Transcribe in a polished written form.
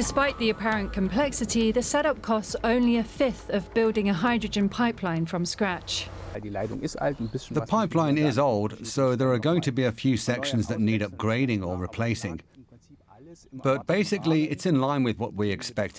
Despite the apparent complexity, the setup costs only a fifth of building a hydrogen pipeline from scratch. The pipeline is old, so there are going to be a few sections that need upgrading or replacing. But basically, it's in line with what we expect